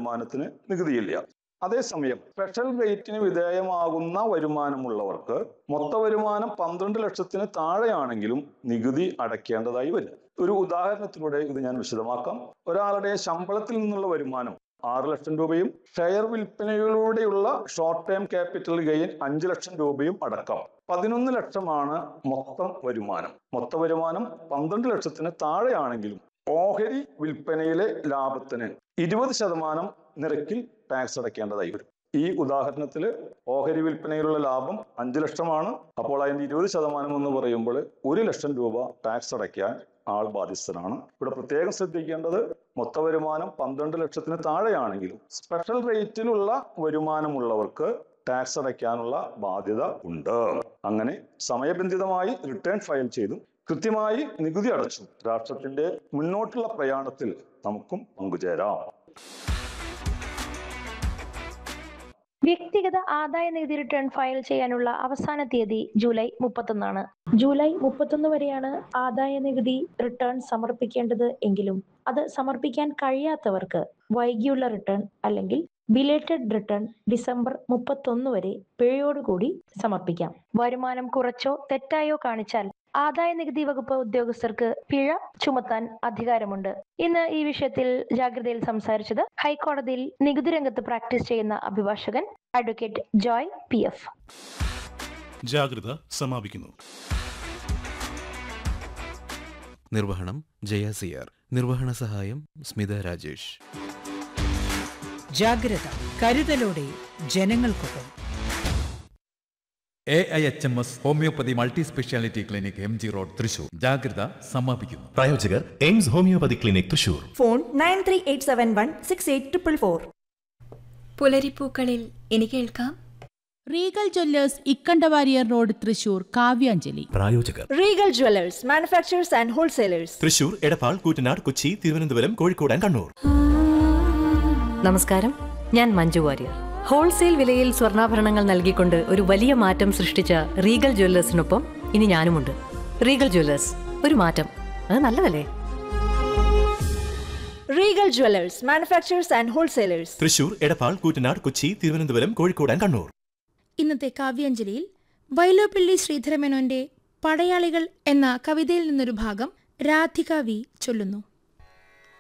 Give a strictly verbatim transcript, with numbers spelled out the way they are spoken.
വരുമാനത്തിന് നികുതിയില്ല. അതേസമയം സ്പെഷ്യൽ റേറ്റിന് വിധേയമാകുന്ന വരുമാനമുള്ളവർക്ക് മൊത്ത വരുമാനം പന്ത്രണ്ട് ലക്ഷത്തിന് താഴെയാണെങ്കിലും നികുതി അടയ്ക്കേണ്ടതായി വരും. ഒരു ഉദാഹരണത്തിലൂടെ ഇത് ഞാൻ വിശദമാക്കാം. ഒരാളുടെ ശമ്പളത്തിൽ നിന്നുള്ള വരുമാനം ആറ് ലക്ഷം രൂപയും share വിൽപ്പനയിലൂടെയുള്ള short term capital gain അഞ്ച് ലക്ഷം രൂപയും അടക്കം പതിനൊന്ന് ലക്ഷമാണ് മൊത്തം വരുമാനം. മൊത്ത വരുമാനം പന്ത്രണ്ട് ലക്ഷത്തിന് താഴെയാണെങ്കിലും ഓഹരി വിൽപ്പനയിലെ ലാഭത്തിന് ഇരുപത് ശതമാനം നിരക്കിൽ ടാക്സ് അടയ്ക്കേണ്ടതായി വരും. ഈ ഉദാഹരണത്തിൽ ഓഹരി വിൽപ്പനയിലുള്ള ലാഭം അഞ്ചു ലക്ഷമാണ്. അപ്പോൾ അതിന്റെ ഇരുപത് ശതമാനം എന്ന് പറയുമ്പോൾ ഒരു ലക്ഷം രൂപ ടാക്സ് അടയ്ക്കാൻ ആൾ ബാധ്യസ്ഥനാണ്. ഇവിടെ പ്രത്യേകം ശ്രദ്ധിക്കേണ്ടത് മൊത്ത വരുമാനം പന്ത്രണ്ട് ലക്ഷത്തിന് താഴെയാണെങ്കിലും സ്പെഷ്യൽ റേറ്റിലുള്ള വരുമാനമുള്ളവർക്ക് ടാക്സ് അടയ്ക്കാനുള്ള ബാധ്യത ഉണ്ട്. അങ്ങനെ സമയബന്ധിതമായി റിട്ടേൺ ഫയൽ ചെയ്തും കൃത്യമായി നികുതി അടച്ചു രാഷ്ട്രത്തിന്റെ മുന്നോട്ടുള്ള പ്രയാണത്തിൽ നമുക്കും പങ്കുചേരാം. വ്യക്തിഗത ആദായ നികുതി റിട്ടേൺ ഫയൽ ചെയ്യാനുള്ള അവസാന തീയതി ജൂലൈ മുപ്പത്തൊന്നാണ്. ജൂലൈ മുപ്പത്തൊന്ന് വരെയാണ് ആദായ നികുതി റിട്ടേൺ സമർപ്പിക്കേണ്ടത് എങ്കിലും അത് സമർപ്പിക്കാൻ കഴിയാത്തവർക്ക് വൈകിയുള്ള റിട്ടേൺ അല്ലെങ്കിൽ ബിലേറ്റഡ് റിട്ടേൺ ഡിസംബർ മുപ്പത്തൊന്ന് വരെ പിഴയോടുകൂടി സമർപ്പിക്കാം. വരുമാനം കുറച്ചോ തെറ്റായോ കാണിച്ചാൽ ആദായ നികുതി വകുപ്പ് ഉദ്യോഗസ്ഥർക്ക് പിഴ ചുമത്താൻ അധികാരമുണ്ട്. ഇന്ന് ഈ വിഷയത്തിൽ ജാഗ്രതയിൽ സംസാരിച്ചത് ഹൈക്കോടതിയിൽ നികുതി രംഗത്ത് പ്രാക്ടീസ് ചെയ്യുന്ന അഭിഭാഷകൻ അഡ്വക്കേറ്റ് ജോയ് പി എഫ്. ജാഗ്രത സമാപിക്കുന്നു. നിർവഹണം ജയ സിയാർ. നിർവഹണ സഹായം സ്മിത രാജേഷ്. ജാഗ്രത, കരുതലോടെ ജനങ്ങൾക്കൊപ്പം. A I H M S homeopathy multi speciality clinic M G road Thrissur. ജാഗ്രത സമാപിക്കുന്നു. പ്രായോജകർ AIIMS homeopathy clinic Thrissur. Phone nine three eight seven one six eight triple four. പുലരിപ്പൂക്കളിൽ ഇനി കേൾക്കാം Regal Jewellers Ikkanda Warrier road Thrissur Kavyanjali. പ്രായോജകർ Regal Jewellers manufacturers and wholesalers Thrissur, Edappal, Koottanad, Kochi, Thiruvananthapuram, Kozhikode and Kannur. നമസ്കാരം, ഞാൻ Manju Warrier. Wholesale വിലയിൽ സ്വർണ്ണാഭരണങ്ങൾ നൽകിക്കൊണ്ട് ഒരു വലിയ മാറ്റം സൃഷ്ടിച്ച റീഗൽ ജ്വല്ലേഴ്സിനൊപ്പം ഇനി ഞാനുമുണ്ട്. റീഗൽ ജ്വല്ലേഴ്സ്, ഒരു മാറ്റം, അത് നല്ലതല്ലേ? Regal Jewellers manufacturers and wholesalers Thrissur, Edappal, Koottanad, Kochi, Thiruvananthapuram, Kozhikode and Kannur. ഇന്നത്തെ കാവ്യാഞ്ജലിയിൽ വൈലോപ്പിള്ളി ശ്രീധരമേനോന്റെ പടയാളികൾ എന്ന കവിതയിൽ നിന്നൊരു ഭാഗം രാധിക വി ചൊല്ലുന്നു.